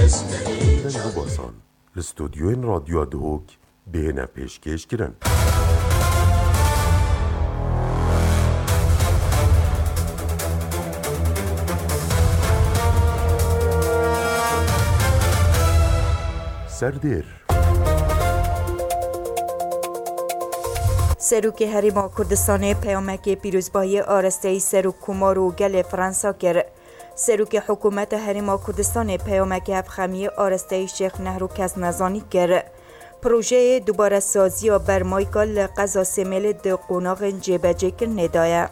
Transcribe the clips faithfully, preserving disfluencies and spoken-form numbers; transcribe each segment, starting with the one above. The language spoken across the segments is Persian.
لن بباسان الاستوديوين راديو دهوك بهنا پیشکش کرن. سردیر سروک هریما کردستان پیامک پیروزبایی آرسته سروک کمار و گل فرانسا کرد. سروک حکومت هریما کردستان پیامک افخمی آرسته شیخ نهرو کس نزانی کرد. پروژه دوباره سازی و برمایکال قضا سمیل دو قوناغ جبجه کرد ندایه.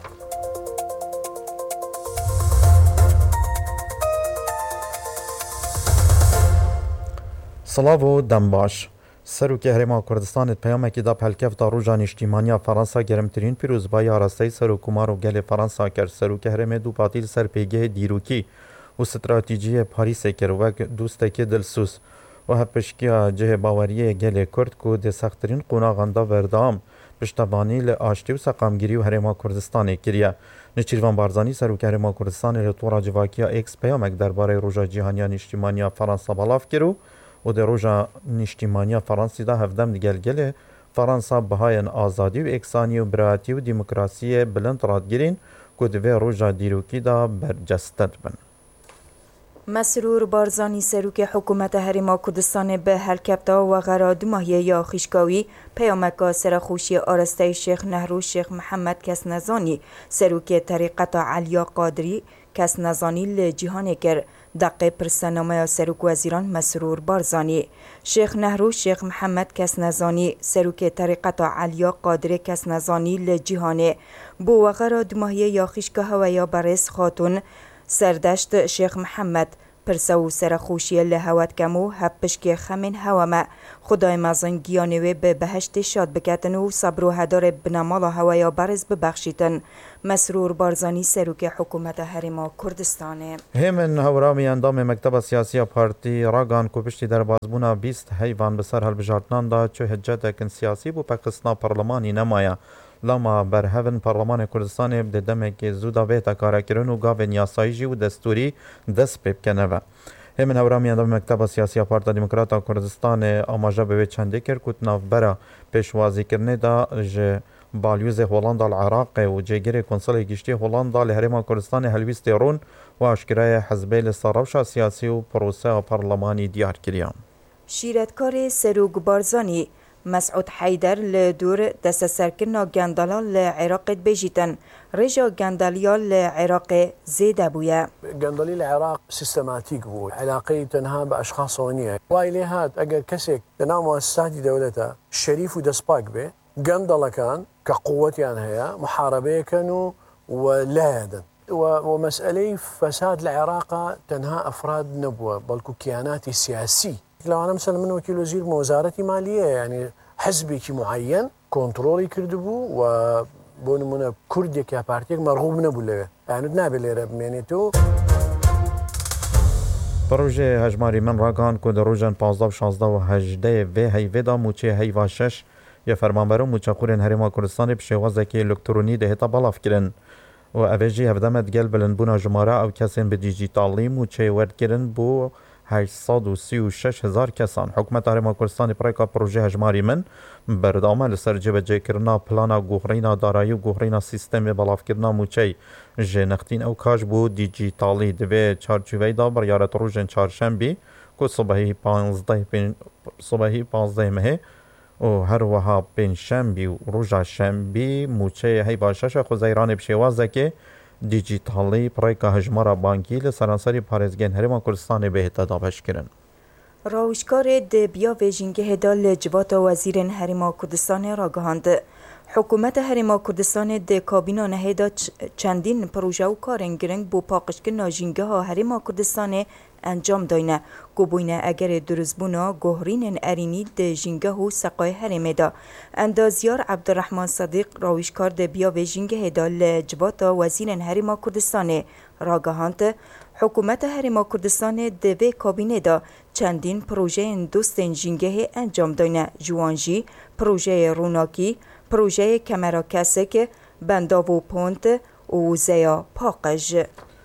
سلاو دنباش سروک هریما کردستان پیامکی دا پلکف دا روژا نیشتیمانیا فرانسا گرمترین پیروزبایی آراسته سروک کمار و گل فرانسا کرد. سروک هرم دو پاتیل سرپیگه دیروکی و استراتیجی پاریس کرد و دوستکی دلسوس و هپشکیا جه باوریه گل کرد که ده سخترین قوناغاندا وردام پشتبانی لآشتی و سقامگیری و هریما کردستان کریه. نچیروان بارزانی سروک هریما کردستان لطورا جواکیا ایکس پیامک درباره روژا جهانیا نیشتیمانیا فرانسا بالاف کرد و در روژا نیشتیمانیا فرانسی دا هفدم دیگلگل فرانسا بهاین آزادی و اکسانی و براتی و دیموکراسی بلند رادگیرین که دوی روژا دیروکی دا برجستد بن. مسرور بارزانی سروک حکومت هریما کردستان به هلکبتا و غراد ماهی یا خیشکاوی پیامک سرخوشی آرسته شیخ نهرو شیخ محمد کس نزانی سروک طریقت علیا قادری کس نزانی لجیهان کر دقیق پرسنامه سروک وزیران مسرور بارزانی شیخ نهرو شیخ محمد کس نزانی سروک طریقت علیا قادری کس نزانی لجیهان بو و غراد ماهی یا خیشکا و یا برس خاتون سردشت شیخ محمد پرسو سرخوشی لهوت کمو هپش که خمین هوامه خدای مازن گیانوی به بهشت شاد بکتن و صبر و هدار بنامال هوایا برز ببخشیتن. مسرور بارزانی سروک حکومت هریما کردستانه همین هورامی اندام مکتب سیاسی پارتی راگان کو پشتی در بازبونا بیست حیوان بسر هلبجارتنان دا چو حجت اکن سیاسی بو پاکستان پارلمانی نمایا لما بر هفن پارلمان کردستان بده دمه که زودا ویتا کارا کرن و گاوین یاسایجی و دستوری دست پیب کنه و همین هورامی اندام مکتب سیاسی پارتا دموکراتا کردستان آماجا به چنده کر کت ناف برا پیشوازی کرنه دا جه بالیوز هولندا العراق و جیگر کنسل گشتی هولندا لهرما کردستان هلویست رون و اشکرای حزبه لساروشا سیاسی و پروسه پارلمانی دیار کریان. شیرتکار سروک بارزانی مسعود حیدر لدور دست سرکرنا گندالا لعراق بجیتن رجا گندالیا لعراق زیده بویا گندالی العراق سيستماتيك بو علاقه تنها باشخاص ونيه وايلي هاد اگر كسك تنام مؤسسات دولتها شريف ودسباك به گندالا كان كقوه يعني هي محاربه كانوا ولا يدن ومساله فساد العراق تنها افراد نبوه بلكو كيانات سياسي لو أنا مثلا من وكيل وزير وزارة مالية يعني حزبي معين كنترولي كردبو وبون من كردي كبارتيك مرغوب نبوله يعني نابل رب يعني تو پروژه هجماری من راگان که در روزن پانزده و شانزده و هجده و هیودا موچه هیوا شش یا فرمانبرو موچه خورین هریما کردستان بشوازه که الکترونی ده تا بالاف کرن و اوجی هفدمت گل بلندبونا جماره او کسین به دیجیتالی موچه ورد کرن بو هشتصد و سی و شش هزار کسان. حکومت هریما کردستان پرایکا پروژه هجماری من بردامه لسر جبجه کرنا پلانا گوهرینا دارایی و گوهرینا سیستم بلاف کرنا موچه جنختین او کاش بو دیجیتالی دوی چارچوبه دا بریارت روژن چارشنبی که صبحی پانزده صبحی پانزده مهه و هر وها پین شنبی و روژا شنبی موچه هی باشش خوزیران بشوازه که دیجیتالی پرایکا هجمارا بانکی لسرانسری پارزگین هریما کردستان به دابش کرن. راوشکار دبیا ویژینگ هدال جوات وزیر هریما کردستان را گهاند. حکومت هریما کردستان د کابینا نهیدا چندین پروژه و کارنگرنگ بو پاقشکن ناجینگه ها هریما کردستان انجام داینه گوبوینه اگر درزبونا گوهرین ارینی د جینگه و سقای هریمه دا اندازیار عبدالرحمن صدیق راوشکار د بیا و جینگه هدال جوات وزیر هریما کردستان را گهاند. حکومت هریما کردستان دوی کابینه دا چندین پروژه دوست جینگه انجام داینه جوانجی پروژه روناکی پروژه کمرا کسک بنداو پونت و زیا پاقج.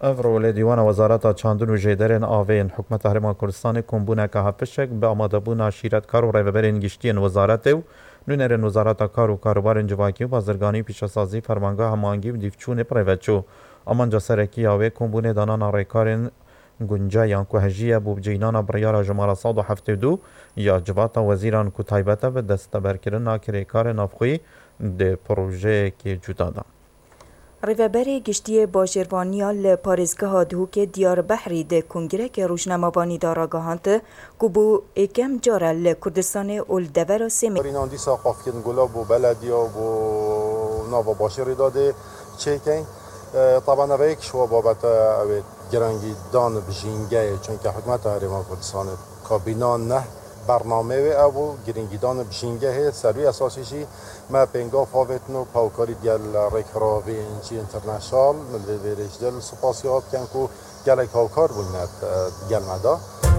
افرول دیوان وزارت چاندن و جیدرین آوین حکومت هرما کردستان کمبونه که هفشک به آماده بونا شیرت کار و ریوبرین گشتین وزارت و نونرین وزارت کار و کاروبار جواکی و بازرگانی پیشسازی فرمانگاه همانگی و دیفچون پریوتچو امانجا سرکی آوه کمبونه دانان ریکارین گنجایان که هجیه بوب جینان بریار جمال صاد و هفته دو یا جواتا وزیران که تایبته به دست برکرن ناکری کار نافخوی ده پروژه که جدا دا. ریوبری گشتی باجروانیا لپارزگاه دهوک دیار بحری ده کنگره که روشنمابانی داراگاهانت که بو اکم جاره لکردستان اول دور سیمی رینان دیسا قافکن گلا بو بلدیا بو ناوا باشری داده چیکن طبعا اوه یک شوا بابت اوه گرنگی دان بجینگه چون که حکمت هرما کردستان کابینان نه برنامه و او گرنگی دان بجینگه سروی اساسیشی ما پنگاه فاوتنو پاوکاری دیال ریکراوی انجی انترنشال ملی ویرش دل سپاسیات کن که گلک هاوکار بویند دیال مدا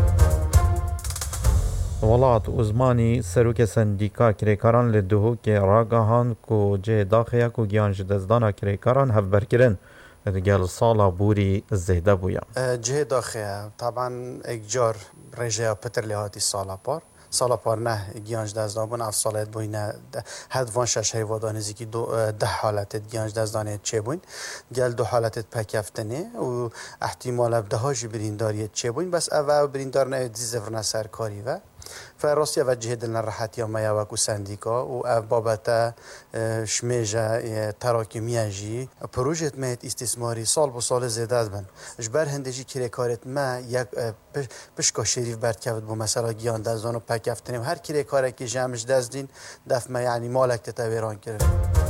ولات عزمانی سروک سندیکا کریکاران لدهو که راگاهان کو جه داخیا کو گیان جدزدانا کریکاران هف برکرن رجال صالا بوري الزهده بويا جهه داخل طبعا اجار رجاء بتر لهاتي صالا بار صالا بار نه گیانج دزدان اف صالت بوینه هد وان شش هیوادان زیکی دو ده حالت گیانج دزدان چه بوین گل دو حالت پکفتنه و احتمال بدهاج برینداری چه بوین بس او بریندار نه دیزفرنا سرکاری و فراستی و جهه دلنا راحتی ما یا وکو سندیکا و اف بابتا شمیجه تراکمیه جی پروژه مهت استثماری سال با سال زیاده بن جبر هندجی کره کارت ما یک پشکا شریف برد کفت بو مثلا گیان دزدان و پکفتنه و هر کره کاره که جمعش دزدین دف ما یعنی مالک تتویران کرد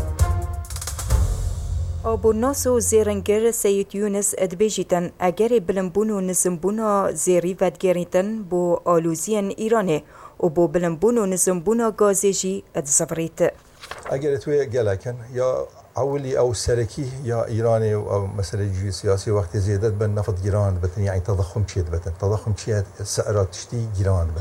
آبو ناسو زیرنگر سید یونس ادبیجیتن اگر بلنبون و نزنبونا زیری ودگریتن بو آلوزین ایرانه و بو بلنبون و نزنبونا گازیجی ادزفریت اگر توی گلکن یا اولی او سرکی یا ایرانی او مسئله جوی سیاسی وقتی زیادت بن نفط گیران بتن یعنی تضخم چیت بتن تضخم چیت سعرات تشتی گیران بتن